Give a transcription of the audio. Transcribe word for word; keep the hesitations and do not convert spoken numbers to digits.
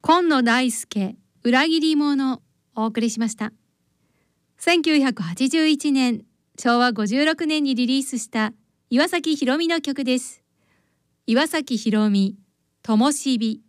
今野大輔裏切り者をお送りしました。せんきゅうひゃくはちじゅういちねん、しょうわごじゅうろくねんにリリースした岩崎宏美の曲です。岩崎宏美、灯火。